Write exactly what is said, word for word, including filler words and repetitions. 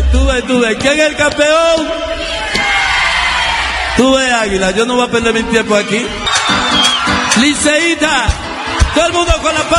tú ves, tú ves. ¿Quién es el campeón? Tú ves, Águila. Yo no voy a perder mi tiempo aquí. Liceíta. Todo el mundo con la palma.